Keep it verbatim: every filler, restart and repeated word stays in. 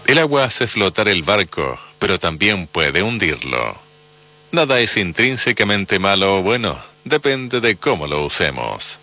El agua hace flotar el barco, pero también puede hundirlo. Nada es intrínsecamente malo o bueno, depende de cómo lo usemos.